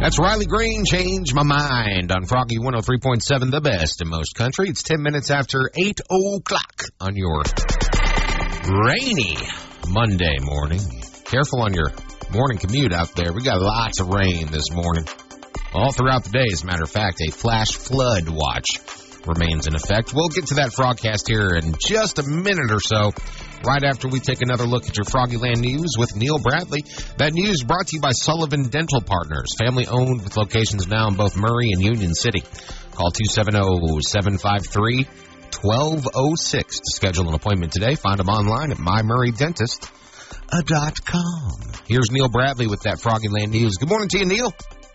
That's Riley Green, Change My Mind on Froggy 103.7, the best in most country. It's 10 minutes after 8 o'clock on your rainy Monday morning. Careful on your morning commute out there. We got lots of rain this morning. All throughout the day, as a matter of fact, a flash flood watch remains in effect. We'll get to that Frogcast here in just a minute or so, right after we take another look at your Froggyland news with Neil Bradley. That news brought to you by Sullivan Dental Partners, family-owned with locations now in both Murray and Union City. Call 270-753-1206 to schedule an appointment today. Find them online at mymurraydentist.com. Here's Neil Bradley with that Froggyland news. Good morning to you, Neil.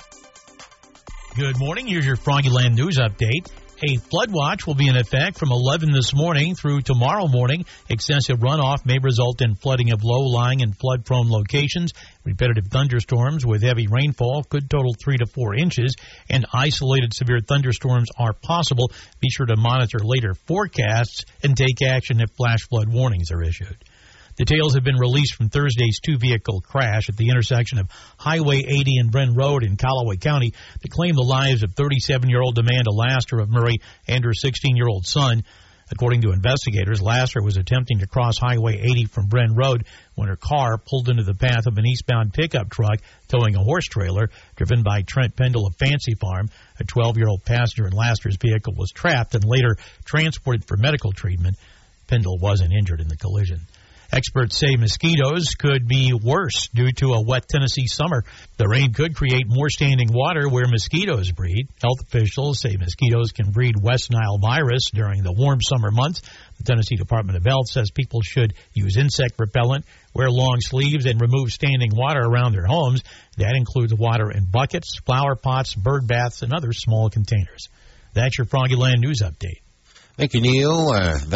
Good morning. Here's your Froggyland news update. A flood watch will be in effect from 11 this morning through tomorrow morning. Excessive runoff may result in flooding of low-lying and flood-prone locations. Repetitive thunderstorms with heavy rainfall could total 3 to 4 inches, and isolated severe thunderstorms are possible. Be sure to monitor later forecasts and take action if flash flood warnings are issued. Details have been released from Thursday's two-vehicle crash at the intersection of Highway 80 and Bren Road in Callaway County that claimed the lives of 37-year-old Amanda Laster of Murray and her 16-year-old son. According to investigators, Laster was attempting to cross Highway 80 from Bren Road when her car pulled into the path of an eastbound pickup truck towing a horse trailer driven by Trent Pendle of Fancy Farm. A 12-year-old passenger in Laster's vehicle was trapped and later transported for medical treatment. Pendle wasn't injured in the collision. Experts say mosquitoes could be worse due to a wet Tennessee summer. The rain could create more standing water where mosquitoes breed. Health officials say mosquitoes can breed West Nile virus during the warm summer months. The Tennessee Department of Health says people should use insect repellent, wear long sleeves, and remove standing water around their homes. That includes water in buckets, flower pots, bird baths, and other small containers. That's your Froggyland News Update. Thank you, Neil.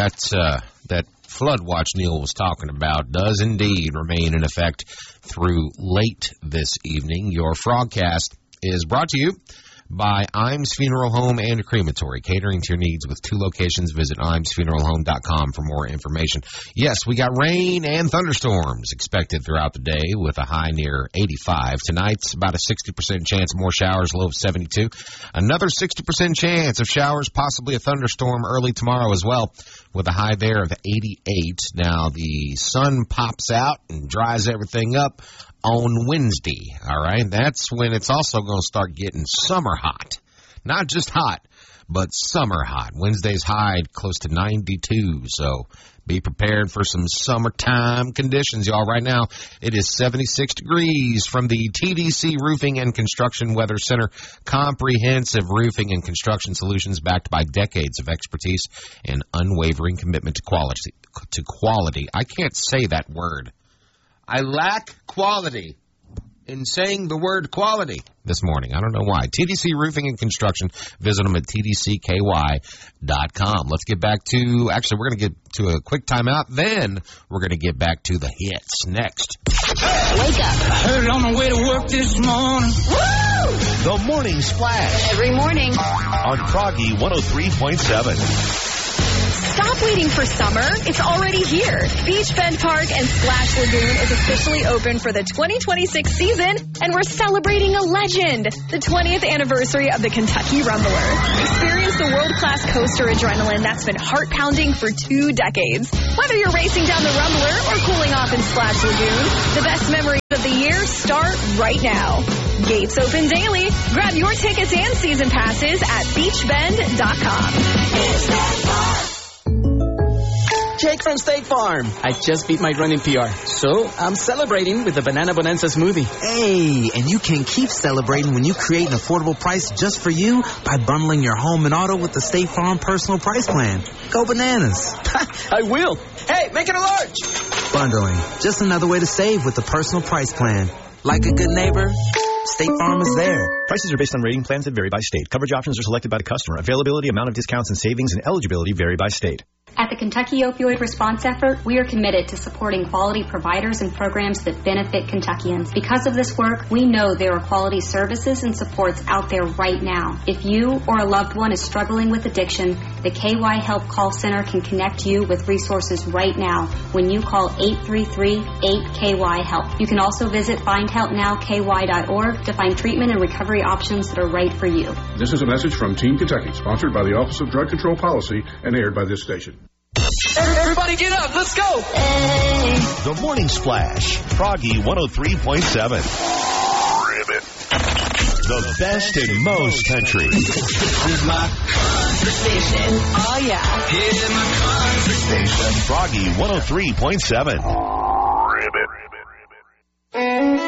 That flood watch Neil was talking about does indeed remain in effect through late this evening. Your Frogcast is brought to you by Imes Funeral Home and Crematory, catering to your needs with 2 locations. Visit imesfuneralhome.com for more information. Yes, we got rain and thunderstorms expected throughout the day with a high near 85. Tonight's about a 60% chance of more showers, low of 72. Another 60% chance of showers, possibly a thunderstorm early tomorrow as well, with a high there of 88. Now, the sun pops out and dries everything up on Wednesday, all right? That's when it's also going to start getting summer hot. Not just hot, but summer hot. Wednesday's high close to 92, so be prepared for some summertime conditions, y'all. Right now, it is 76 degrees from the TDC Roofing and Construction Weather Center. Comprehensive roofing and construction solutions backed by decades of expertise and unwavering commitment to quality. I can't say that word. I lack quality in saying the word quality this morning. I don't know why. TDC Roofing and Construction. Visit them at tdcky.com. Let's get back to, actually, we're going to get to a quick timeout. Then we're going to get back to the hits next. Wake up. I heard it on the way to work this morning. Woo! The Morning Splash. Every morning. On Froggy 103.7. Stop waiting for summer. It's already here. Beach Bend Park and Splash Lagoon is officially open for the 2026 season, and we're celebrating a legend, the 20th anniversary of the Kentucky Rumbler. Experience the world-class coaster adrenaline that's been heart-pounding for 2 decades. Whether you're racing down the Rumbler or cooling off in Splash Lagoon, the best memories of the year start right now. Gates open daily. Grab your tickets and season passes at beachbend.com. Jake from State Farm. I just beat my running PR, so I'm celebrating with the Banana Bonanza smoothie. Hey, and you can keep celebrating when you create an affordable price just for you by bundling your home and auto with the State Farm Personal Price Plan. Go bananas. I will. Hey, make it a large. Bundling. Just another way to save with the Personal Price Plan. Like a good neighbor, State Farm is there. Prices are based on rating plans that vary by state. Coverage options are selected by the customer. Availability, amount of discounts and savings, and eligibility vary by state. At the Kentucky Opioid Response Effort, we are committed to supporting quality providers and programs that benefit Kentuckians. Because of this work, we know there are quality services and supports out there right now. If you or a loved one is struggling with addiction, the KY Help Call Center can connect you with resources right now when you call 833-8KY-HELP. You can also visit findhelpnowky.org to find treatment and recovery options that are right for you. This is a message from Team Kentucky, sponsored by the Office of Drug Control Policy and aired by this station. Everybody get up. Let's go. Hey. The Morning Splash. Froggy 103.7. The best in most country. This is my country station. Oh, yeah. Yeah, my country station. Froggy 103.7.